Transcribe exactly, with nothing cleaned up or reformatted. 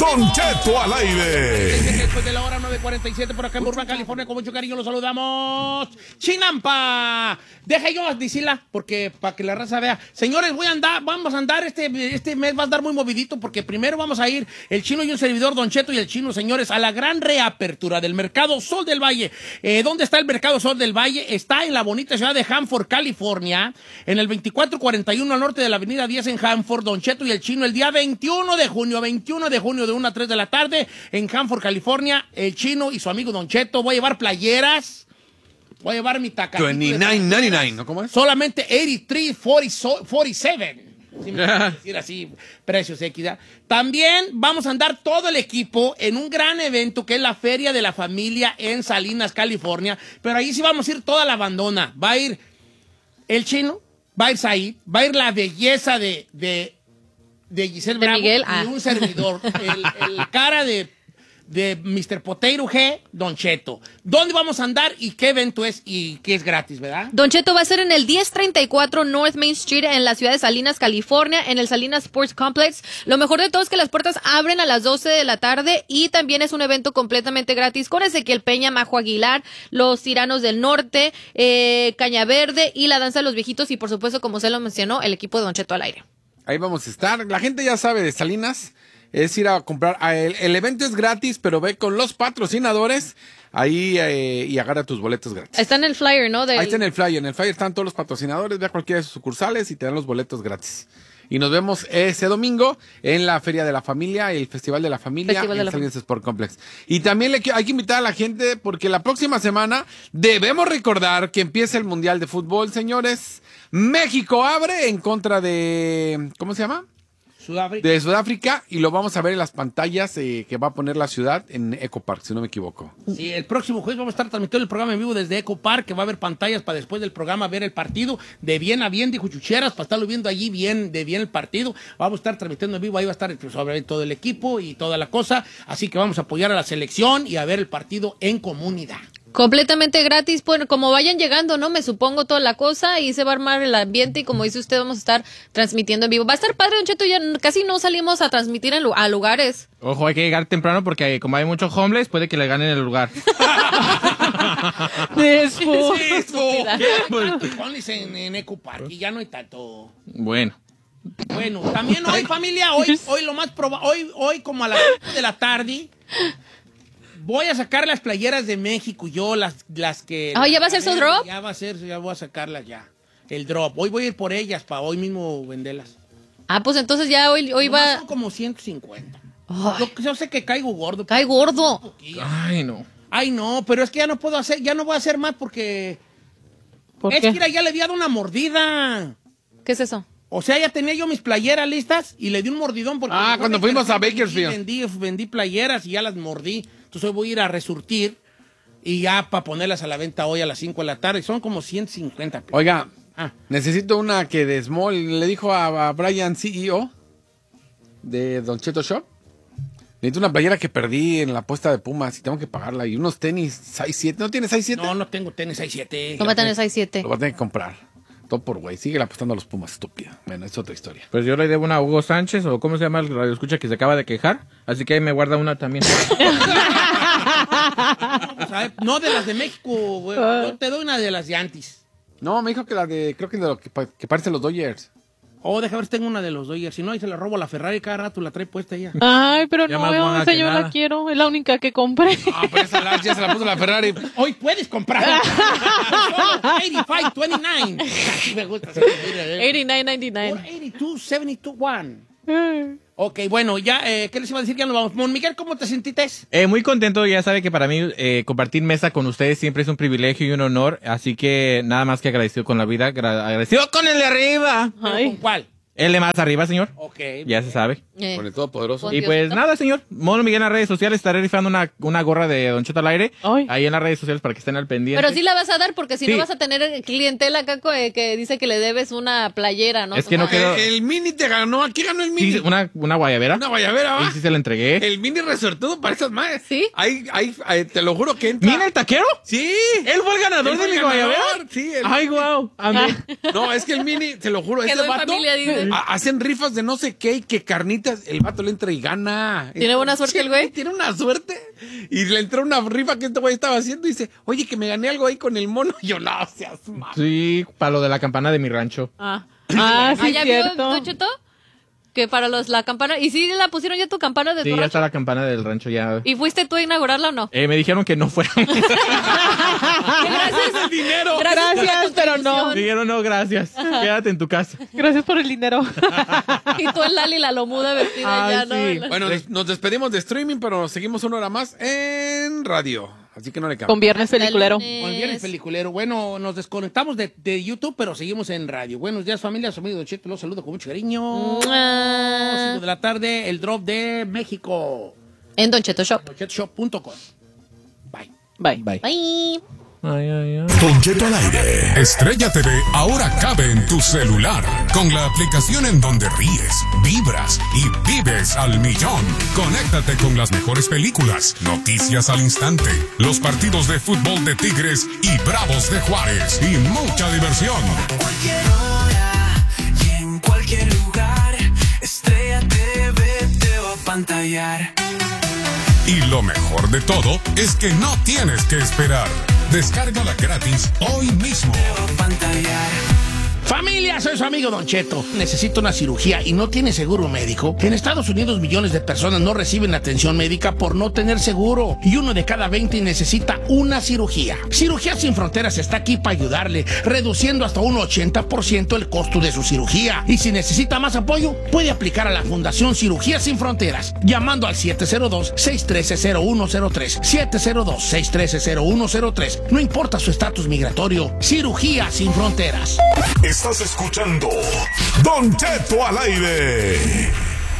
Don Cheto al aire. Después de la hora nueve cuarenta y siete por acá en Burbank, California, con mucho cariño los saludamos. Chinampa. Deja yo decirla, porque para que la raza vea. Señores, voy a andar, vamos a andar, este, este mes va a andar muy movidito, porque primero vamos a ir el Chino y un servidor, Don Cheto y el Chino, señores, a la gran reapertura del Mercado Sol del Valle. Eh, ¿Dónde está el Mercado Sol del Valle? Está en la bonita ciudad de Hanford, California, en el veinticuatro cuarenta y uno al norte de la avenida diez en Hanford. Don Cheto y el Chino, el día veintiuno de junio, veintiuno de junio de una a tres de la tarde en Hanford, California. El Chino y su amigo Don Cheto. Voy a llevar playeras. Voy a llevar mi tacatito. veintinueve noventa y nueve, ¿no? ¿Cómo es? Solamente ochenta y tres cuarenta y siete. Si me puedo decir así, precios X. ¿Ya? También vamos a andar todo el equipo en un gran evento que es la Feria de la Familia en Salinas, California. Pero ahí sí vamos a ir toda la bandona. Va a ir el Chino, va a ir Said, va a ir la belleza de, de, de Giselle de Bravo Miguel, y ah. un servidor. El, el cara de... de mister Potato G, Don Cheto. ¿Dónde vamos a andar y qué evento es y qué es gratis, verdad? Don Cheto va a ser en el diez treinta y cuatro North Main Street en la ciudad de Salinas, California, en el Salinas Sports Complex. Lo mejor de todo es que las puertas abren a las doce de la tarde y también es un evento completamente gratis con Ezequiel Peña, Majo Aguilar, los Tiranos del Norte, eh, Caña Verde y la Danza de los Viejitos y por supuesto, como se lo mencionó, el equipo de Don Cheto al aire. Ahí vamos a estar. La gente ya sabe de Salinas. Es ir a comprar. El, el evento es gratis, pero ve con los patrocinadores ahí eh, y agarra tus boletos gratis. Está en el flyer, ¿no? Del... Ahí está en el flyer. En el flyer están todos los patrocinadores. Ve a cualquiera de sus sucursales y te dan los boletos gratis. Y nos vemos ese domingo en la Feria de la Familia, el Festival de la Familia Festival de en la Salinas Sport Complex. Y también le, hay que invitar a la gente porque la próxima semana debemos recordar que empieza el Mundial de Fútbol, señores. México abre en contra de... ¿Cómo se llama? Sudáfrica. De Sudáfrica, y lo vamos a ver en las pantallas eh, que va a poner la ciudad en Eco Park, si no me equivoco. Sí, el próximo jueves vamos a estar transmitiendo el programa en vivo desde Eco Park, que va a haber pantallas para después del programa ver el partido de bien a bien, dijo Chucheras, para estarlo viendo allí bien, de bien el partido. Vamos a estar transmitiendo en vivo, ahí va a estar pues, sobre todo el equipo y toda la cosa, así que vamos a apoyar a la selección y a ver el partido en comunidad. Completamente gratis, pues como vayan llegando, ¿no? Me supongo toda la cosa y se va a armar el ambiente y como dice usted, vamos a estar transmitiendo en vivo. Va a estar padre, Don Cheto, ya casi no salimos a transmitir en, a lugares. Ojo, hay que llegar temprano porque como hay muchos homeless, puede que le ganen el lugar. Despo. Ponles en, en Eco Park y ya no hay tanto. Bueno. Bueno, también hoy, familia, hoy, hoy lo más probable, hoy, hoy como a las siete de la tarde... Voy a sacar las playeras de México, yo, las, las que... Ah, ¿ya va a ser su drop? Ya va a ser, ya voy a sacarlas ya. El drop. Hoy voy a ir por ellas para hoy mismo venderlas. Ah, pues entonces ya hoy, hoy va... Son como ciento cincuenta. Ay. Yo, yo sé que caigo gordo. Cae gordo. Ay, no. Ay, no, pero es que ya no puedo hacer, ya no voy a hacer más porque... ¿Por es qué? que mira, ya le había dado una mordida. ¿Qué es eso? O sea, ya tenía yo mis playeras listas y le di un mordidón porque... Ah, cuando fuimos a Bakersfield. Vendí, vendí playeras y ya las mordí. Entonces hoy voy a ir a resurtir y ya para ponerlas a la venta hoy a las cinco de la tarde. Son como ciento cincuenta. Oiga, ah. necesito una que de Small le dijo a, a Brian, C E O de Don Cheto Shop. Necesito una playera que perdí en la apuesta de Pumas y tengo que pagarla. Y unos tenis seis siete. ¿No tienes seis siete? No, no tengo tenis seis siete. No va a tener seis siete. Lo voy a tener que comprar. Todo por güey. Sigue apostando a los Pumas, estúpida. Bueno, es otra historia. Pues yo le debo una a Hugo Sánchez, o cómo se llama el radio escucha que se acaba de quejar. Así que ahí me guarda una también. No, pues, a ver, no de las de México, güey. Yo te doy una de las Yantis. No, me dijo que la de, creo que de lo que, pa- que parece los Dodgers. Oh, deja ver si tengo una de los Dodgers. Si no, ahí se la robo a la Ferrari cada rato, la trae puesta ella. Ay, pero Ya no más veo, buena esa que yo nada. la quiero, es la única que compré. Ah, pero esa la- ya se la puso la Ferrari. Hoy puedes comprar. ochenta y cinco veintinueve. Así me gusta. ochenta y nueve noventa y nueve. ochenta y dos setenta y uno. Ok, bueno, ya, eh, ¿qué les iba a decir? Ya nos vamos. Mon Miguel, ¿cómo te sentiste? Eh, muy contento, ya sabe que para mí eh, compartir mesa con ustedes siempre es un privilegio y un honor, así que nada más que agradecido con la vida, gra- agradecido con el de arriba. Ay. ¿Con cuál? El de más arriba, señor. Ok. Ya se sabe. Eh. Con el Todopoderoso. Con Y pues Diosito. nada, señor. Mono Miguel en las redes sociales. Estaré rifando una, una gorra de Don Cheto al aire. Ay. Ahí en las redes sociales para que estén al pendiente. Pero sí la vas a dar porque si Sí. no vas a tener clientela acá co- eh, que dice que le debes una playera, ¿no? Es que no O sea, quedó- El, el Mini te ganó. ¿Aquí ganó el Mini? Sí, una, una guayabera. Una guayabera, ¿va? Y sí se la entregué. El Mini resortudo para esas madres. ¿Sí? Ahí, ahí, ahí, te lo juro que entra. ¿Mira el taquero? Sí. Él fue el ganador Él fue de el mi guayabera. ganador, sí, el- Ay, guau. Amén. No, es que el Mini, te lo juro, Quedó ese en vato. familia, dice. a- hacen rifas de no sé qué y que carnitas. El vato le entra y gana. ¿Tiene buena suerte el güey? Tiene una suerte. Y le entró una rifa que este güey estaba haciendo y dice, oye, que me gané algo ahí con el mono. Y yo, no seas mal. Sí, para lo de la campana de mi rancho. Ah, ah Ah, sí, ¿ya vio, cierto. Don Cheto? Que para los la campana. ¿Y sí la pusieron ya tu campana de Sí, tu ya rancho? está la campana del rancho ya. ¿Y fuiste tú a inaugurarla o no? Eh, me dijeron que no fuera. Gracias. dinero. Gracias, por la pero no. contribución. Dijeron, no, gracias. Quédate en tu casa. Gracias por el dinero. Y tú en Lali la lomuda vestida Ay, ya, ¿no? sí. La- Bueno, des- nos despedimos de streaming, pero seguimos una hora más en radio. Así que no le cambia. Con viernes peliculero. Con el viernes peliculero. Bueno, nos desconectamos de, de YouTube, pero seguimos en radio. Buenos días, familia. Su amigo Don Cheto los saludo con mucho cariño. Mua. cinco de la tarde, el drop de México. En Don Cheto Shop. don cheto shop punto com. Bye. Bye. Bye. Bye. Ay, ay, ay. Don Cheto al aire. Estrella T V ahora cabe en tu celular con la aplicación en donde ríes, vibras y vives al millón. Conéctate con las mejores películas, noticias al instante, los partidos de fútbol de Tigres y Bravos de Juárez y mucha diversión. Cualquier hora y en cualquier lugar, Estrella T V te va a pantallar. Y lo mejor de todo es que no tienes que esperar. Descárgala gratis hoy mismo. Te va a pantallar. Familia, soy su amigo Don Cheto. Necesito una cirugía y no tiene seguro médico. En Estados Unidos millones de personas no reciben atención médica por no tener seguro. Y uno de cada veinte necesita una cirugía. Cirugía Sin Fronteras está aquí para ayudarle, reduciendo hasta un ochenta por ciento el costo de su cirugía. Y si necesita más apoyo, puede aplicar a la Fundación Cirugía Sin Fronteras, llamando al siete cero dos, seis uno tres, cero uno cero tres. siete cero dos, seis uno tres, cero uno cero tres. No importa su estatus migratorio. Cirugía Sin Fronteras. Estás escuchando Don Cheto al aire.